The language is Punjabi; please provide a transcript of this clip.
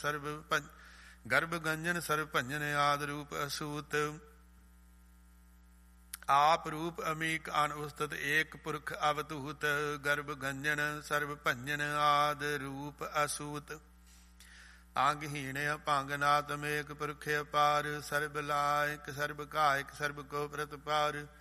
ਸਰਬ ਗਰਭ ਗੰਜਨ ਸਰਬ ਭੰਜਨ ਆਦ ਰੂਪ ਅਸੂਤ ਆਪ ਰੂਪ ਅਮੀਕ ਅਨਉਸਤਤ ਏਕ ਪੁਰਖ ਅਵਤੂਤ ਗਰਭ ਗੰਜਨ ਸਰਬ ਭੰਜਨ ਆਦ ਰੂਪ ਅਸੂਤ ਅੰਗਹੀਣ ਅਭੰਗਨਾਥ ਮੇਕ ਪੁਰਖ ਅਪਾਰ ਸਰਬ ਲਾਇਕ ਸਰਬ ਕਾਇਕ ਸਰਬ ਕੋ ਪ੍ਰਤਪਾਰ